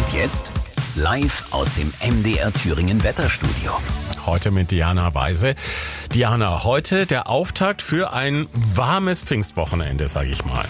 Und jetzt live aus dem MDR Thüringen Wetterstudio. Heute mit Diana Weise. Diana, heute der Auftakt für ein warmes Pfingstwochenende, sage ich mal.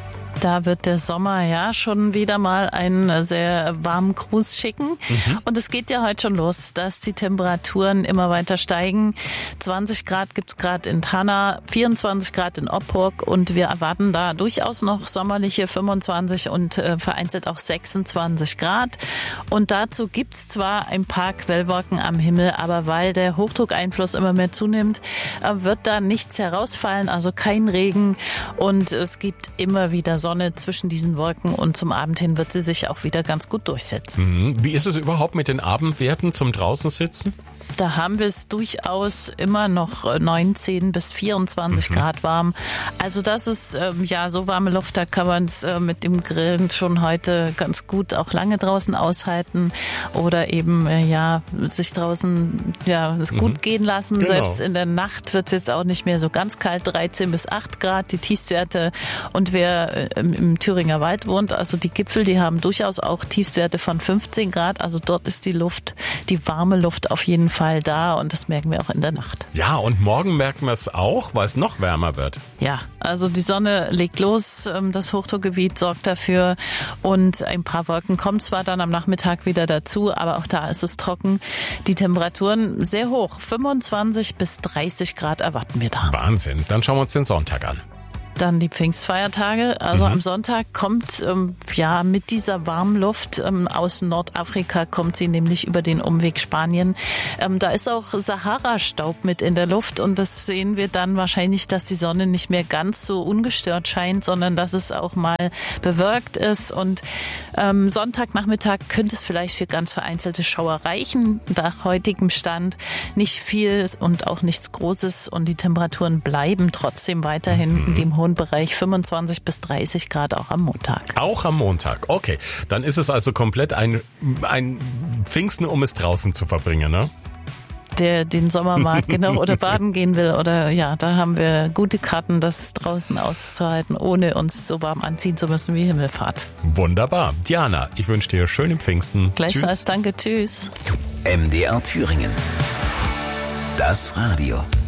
Da wird der Sommer ja schon wieder mal einen sehr warmen Gruß schicken. Und es geht ja heute schon los, dass die Temperaturen immer weiter steigen. 20 Grad gibt's gerade in Thanna, 24 Grad in Oppurg und wir erwarten da durchaus noch sommerliche 25 und vereinzelt auch 26 Grad. Und dazu gibt's zwar ein paar Quellwolken am Himmel, aber weil der Hochdruckeinfluss immer mehr zunimmt, wird da nichts herausfallen, also kein Regen und es gibt immer wieder Sonne zwischen diesen Wolken und zum Abend hin wird sie sich auch wieder ganz gut durchsetzen. Wie ist es überhaupt mit den Abendwerten zum draußen sitzen? Da haben wir es durchaus immer noch 19 bis 24 Grad warm. Also das ist ja so warme Luft, da kann man es mit dem Grillen schon heute ganz gut auch lange draußen aushalten oder eben sich draußen es gut gehen lassen. Genau. Selbst in der Nacht wird es jetzt auch nicht mehr so ganz kalt, 13 bis 8 Grad die Tiefstwerte. Und wer im Thüringer Wald wohnt, also die Gipfel, die haben durchaus auch Tiefstwerte von 15 Grad. Also dort ist die Luft, die warme Luft auf jeden Fall da und das merken wir auch in der Nacht. Ja, und morgen merken wir es auch, weil es noch wärmer wird. Ja, also die Sonne legt los, das Hochdruckgebiet sorgt dafür und ein paar Wolken kommen zwar dann am Nachmittag wieder dazu, aber auch da ist es trocken. Die Temperaturen sehr hoch, 25 bis 30 Grad erwarten wir da. Wahnsinn, dann schauen wir uns den Sonntag an. Dann die Pfingstfeiertage. Also am Sonntag kommt mit dieser warmen Luft aus Nordafrika, kommt sie nämlich über den Umweg Spanien. Da ist auch Sahara-Staub mit in der Luft und das sehen wir dann wahrscheinlich, dass die Sonne nicht mehr ganz so ungestört scheint, sondern dass es auch mal bewölkt ist. Und Sonntagnachmittag könnte es vielleicht für ganz vereinzelte Schauer reichen. Nach heutigem Stand nicht viel und auch nichts Großes und die Temperaturen bleiben trotzdem weiterhin in dem hohen Bereich 25 bis 30 Grad auch am Montag. Auch am Montag, okay. Dann ist es also komplett ein Pfingsten, um es draußen zu verbringen, ne? Der den Sommer mag, genau, oder baden gehen will oder da haben wir gute Karten, das draußen auszuhalten, ohne uns so warm anziehen zu müssen wie Himmelfahrt. Wunderbar. Diana, ich wünsche dir schöne Pfingsten. Gleichfalls, Tschüss. danke, tschüss. MDR Thüringen. Das Radio.